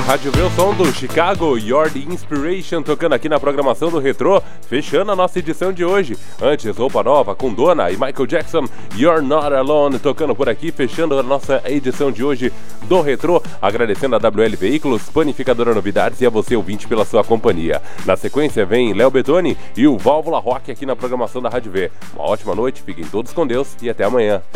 Rádio V, o som do Chicago, You're the Inspiration, tocando aqui na programação do Retrô, fechando a nossa edição de hoje. Antes, Roupa Nova com Dona e Michael Jackson, You're Not Alone, tocando por aqui, fechando a nossa edição de hoje do Retrô. Agradecendo a WL Veículos, Panificadora Novidades e a você, ouvinte, pela sua companhia. Na sequência vem Léo Bettoni e o Válvula Rock aqui na programação da Rádio V. Uma ótima noite, fiquem todos com Deus e até amanhã.